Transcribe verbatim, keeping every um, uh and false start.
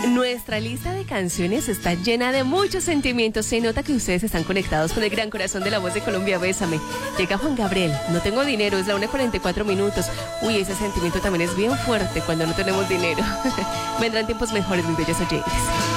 Nuestra lista de canciones está llena de muchos sentimientos. Se nota que ustedes están conectados con el gran corazón de la voz de Colombia. Bésame. Llega Juan Gabriel. No tengo dinero. Es la una y cuarenta y cuatro minutos. Uy, ese sentimiento también es bien fuerte cuando no tenemos dinero. Vendrán tiempos mejores, mis bellos oyentes.